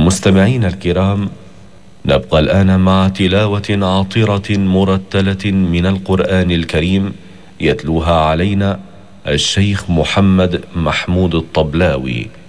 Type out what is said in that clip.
مستمعينا الكرام، نبقى الآن مع تلاوة عاطرة مرتلة من القرآن الكريم يتلوها علينا الشيخ محمد محمود الطبلاوي.